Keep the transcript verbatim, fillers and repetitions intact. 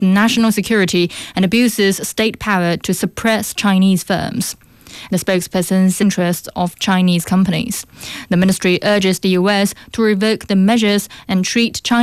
national security and abuses state power to suppress Chinese firms. The spokesperson's interests of Chinese companies. The ministry urges the U S to revoke the measures and treat China